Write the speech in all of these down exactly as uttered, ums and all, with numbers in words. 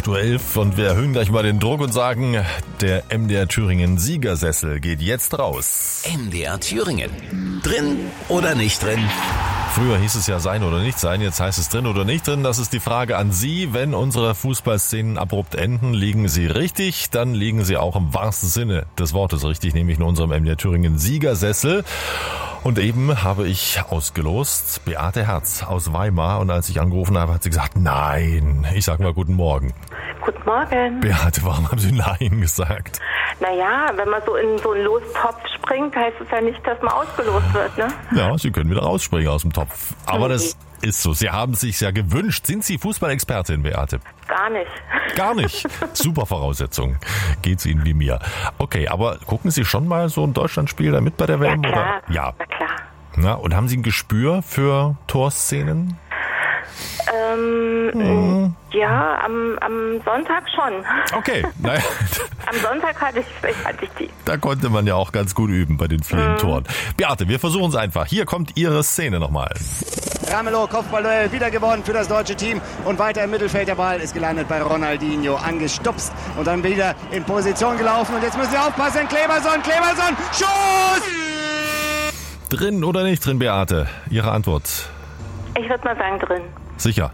acht Uhr elf und wir erhöhen gleich mal den Druck und sagen, der M D R Thüringen Siegersessel geht jetzt raus. M D R Thüringen. Drin oder nicht drin? Früher hieß es ja sein oder nicht sein, jetzt heißt es drin oder nicht drin. Das ist die Frage an Sie. Wenn unsere Fußballszenen abrupt enden, liegen Sie richtig, dann liegen Sie auch im wahrsten Sinne des Wortes richtig, nämlich in unserem M D R Thüringen Siegersessel. Und eben habe ich ausgelost Beate Herz aus Weimar und als ich angerufen habe, hat sie gesagt, nein. Ich sage mal guten Morgen. Guten Morgen. Beate, warum haben Sie nein gesagt? Naja, wenn man so in so einen Lostopf springt, heißt es ja nicht, dass man ausgelost wird, ne? Ja, Sie können wieder rausspringen aus dem Topf. Aber okay. Das ist so. Sie haben es sich ja gewünscht. Sind Sie Fußballexpertin, Beate? Gar nicht. Gar nicht? Super Voraussetzung. Geht's Ihnen wie mir. Okay, aber gucken Sie schon mal so ein Deutschlandspiel da mit bei der W M? Ja, klar. Oder? Ja. Na klar. Na, und haben Sie ein Gespür für Torszenen? Ähm, hm. Ja, am, am Sonntag schon. Okay. Naja. Am Sonntag hatte ich, hatte ich die. Da konnte man ja auch ganz gut üben bei den vielen hm. Toren. Beate, wir versuchen es einfach. Hier kommt Ihre Szene nochmal. Ramelow, Kopfballduell, wieder gewonnen für das deutsche Team und weiter im Mittelfeld. Der Ball ist gelandet bei Ronaldinho, angestupst und dann wieder in Position gelaufen. Und jetzt müssen Sie aufpassen, Kleberson, Kleberson, Schuss! Drin oder nicht drin, Beate? Ihre Antwort? Ich würde mal sagen drin. Sicher?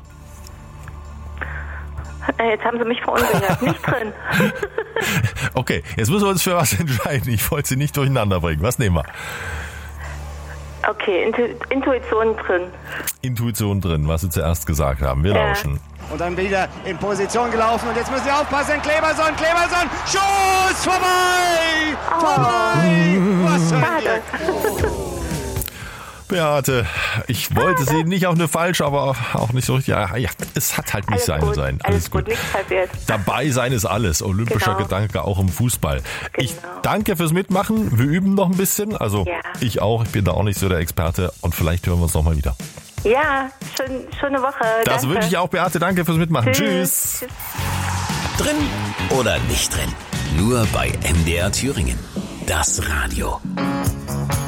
Jetzt haben Sie mich verunsichert. Nicht drin. Okay, jetzt müssen wir uns für was entscheiden. Ich wollte Sie nicht durcheinander bringen. Was nehmen wir? Okay, Intu- Intuition drin. Intuition drin, was Sie zuerst gesagt haben. Wir ja. lauschen. Und dann wieder in Position gelaufen. Und jetzt müssen Sie aufpassen. Kleberson, Kleberson. Schuss! Vorbei! Oh. Vorbei! Was für ein Glück. Beate, ich wollte Sie nicht auf eine falsche, aber auch nicht so richtig. Ja, ja, es hat halt nicht alles sein gut, sein. Alles, alles gut, gut, nichts passiert. Dabei sein ist alles. Olympischer genau. Gedanke auch im Fußball. Genau. Ich danke fürs Mitmachen. Wir üben noch ein bisschen. Also ja. ich auch. Ich bin da auch nicht so der Experte. Und vielleicht hören wir uns noch mal wieder. Ja, schön, schöne Woche. Das danke. wünsche ich auch, Beate. Danke fürs Mitmachen. Tschüss. Tschüss. Drin oder nicht drin? Nur bei M D R Thüringen. Das Radio.